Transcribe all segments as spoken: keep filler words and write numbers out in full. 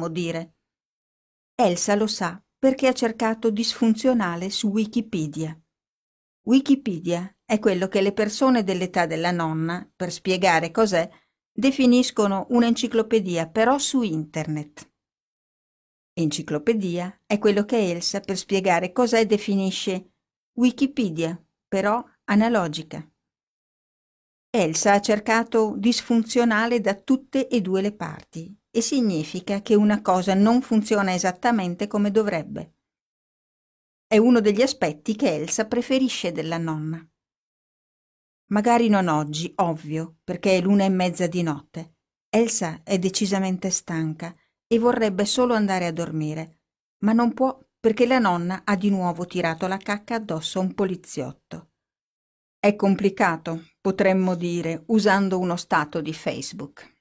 potremmo dire. Elsa lo sa perché ha cercato disfunzionale su Wikipedia. Wikipedia è quello che le persone dell'età della nonna, per spiegare cos'è, definiscono un'enciclopedia, però su internet. Enciclopedia è quello che Elsa, per spiegare cos'è, definisce Wikipedia, però analogica. Elsa ha cercato disfunzionale da tutte e due le parti e significa che una cosa non funziona esattamente come dovrebbe. È uno degli aspetti che Elsa preferisce della nonna. Magari non oggi, ovvio, perché è l'una e mezza di notte. Elsa è decisamente stanca e vorrebbe solo andare a dormire, ma non può perché la nonna ha di nuovo tirato la cacca addosso a un poliziotto. È complicato, potremmo dire, usando uno stato di Facebook.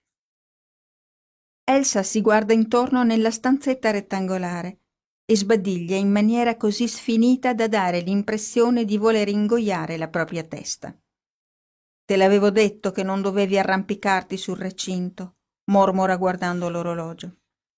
Elsa si guarda intorno nella stanzetta rettangolare e sbadiglia in maniera così sfinita da dare l'impressione di voler ingoiare la propria testa. Te l'avevo detto che non dovevi arrampicarti sul recinto, mormora guardando l'orologio.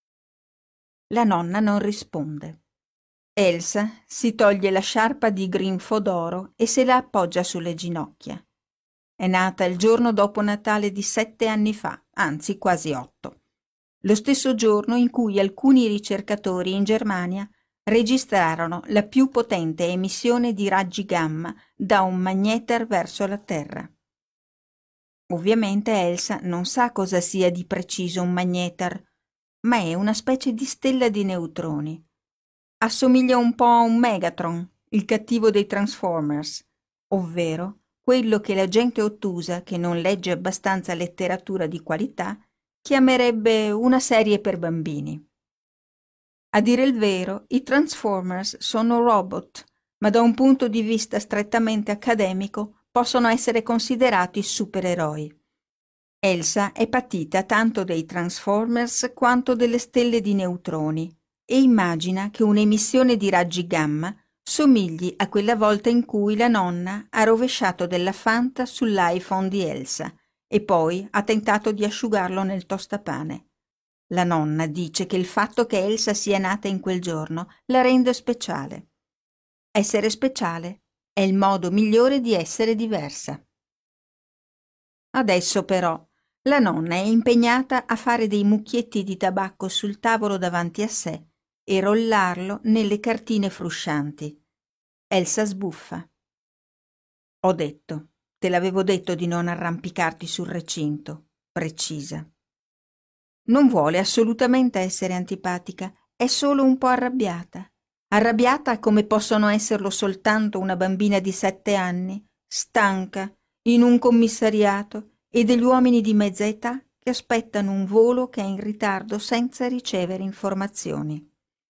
La nonna non risponde. Elsa si toglie la sciarpa di grinfo d'oro e se la appoggia sulle ginocchia. È nata il giorno dopo Natale di sette anni fa, anzi quasi otto. Lo stesso giorno in cui alcuni ricercatori in Germania registrarono la più potente emissione di raggi gamma da un magnetar verso la Terra. Ovviamente Elsa non sa cosa sia di preciso un magnetar, ma è una specie di stella di neutroni. Assomiglia un po' a un Megatron, il cattivo dei Transformers, ovvero quello che la gente ottusa, che non legge abbastanza letteratura di qualità, chiamerebbe una serie per bambini. A dire il vero, i Transformers sono robot, ma da un punto di vista strettamente accademico possono essere considerati supereroi. Elsa è patita tanto dei Transformers quanto delle stelle di neutroni e immagina che un'emissione di raggi gamma somigli a quella volta in cui la nonna ha rovesciato della Fanta sull'iPhone di Elsa e poi ha tentato di asciugarlo nel tostapane. La nonna dice che il fatto che Elsa sia nata in quel giorno la rende speciale. Essere speciale è il modo migliore di essere diversa. Adesso però la nonna è impegnata a fare dei mucchietti di tabacco sul tavolo davanti a sé e rollarlo nelle cartine fruscianti. Elsa sbuffa. Ho detto, te l'avevo detto di non arrampicarti sul recinto, precisa. Non vuole assolutamente essere antipatica, è solo un po' arrabbiata. Arrabbiata come possono esserlo soltanto una bambina di sette anni, stanca, in un commissariato, e degli uomini di mezza età che aspettano un volo che è in ritardo senza ricevere informazioni.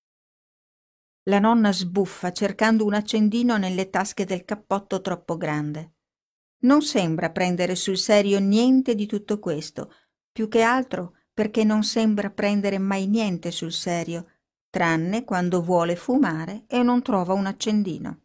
La nonna sbuffa cercando un accendino nelle tasche del cappotto troppo grande. Non sembra prendere sul serio niente di tutto questo, più che altro perché non sembra prendere mai niente sul serio, tranne quando vuole fumare e non trova un accendino.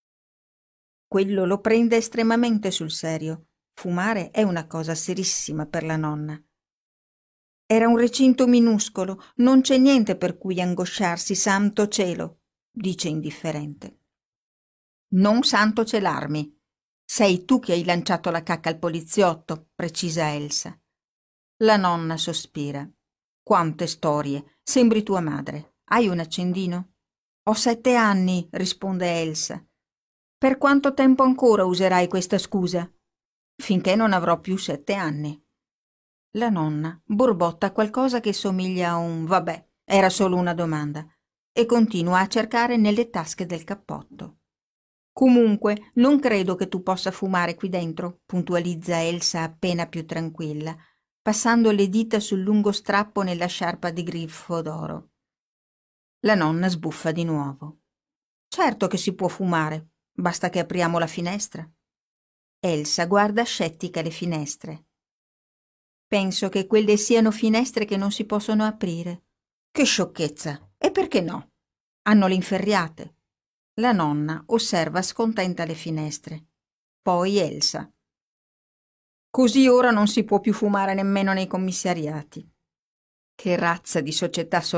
Quello lo prende estremamente sul serio. Fumare è una cosa serissima per la nonna. Era un recinto minuscolo, non c'è niente per cui angosciarsi, santo cielo, dice indifferente. Non santo celarmi. Sei tu che hai lanciato la cacca al poliziotto, precisa Elsa. La nonna sospira. Quante storie, sembri tua madre. Hai un accendino? Ho sette anni, risponde Elsa. Per quanto tempo ancora userai questa scusa? Finché non avrò più sette anni. La nonna borbotta qualcosa che somiglia a un vabbè, era solo una domanda, e continua a cercare nelle tasche del cappotto. Comunque, non credo che tu possa fumare qui dentro, puntualizza Elsa appena più tranquilla, passando le dita sul lungo strappo nella sciarpa di grifo d'oro. La nonna sbuffa di nuovo. Certo che si può fumare, basta che apriamo la finestra. Elsa guarda scettica le finestre. Penso che quelle siano finestre che non si possono aprire. Che sciocchezza! E perché no? Hanno le inferriate. La nonna osserva scontenta le finestre. Poi Elsa. Così ora non si può più fumare nemmeno nei commissariati. Che razza di società